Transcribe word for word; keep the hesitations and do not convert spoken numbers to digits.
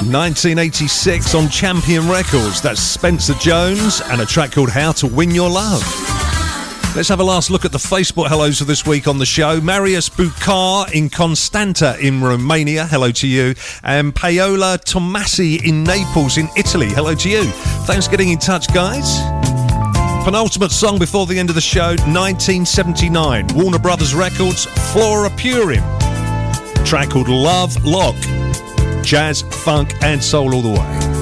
nineteen eighty-six on Champion Records. That's Spencer Jones and a track called How to Win Your Love. Let's have a last look at the Facebook hellos of this week on the show. Marius Bucar in Constanta in Romania, hello to you. And Paola Tomasi in Naples in Italy, hello to you. Thanks for getting in touch, guys. Penultimate song before the end of the show, nineteen seventy-nine, Warner Brothers Records, Flora Purim. Track called Love Lock. Jazz, funk and soul all the way.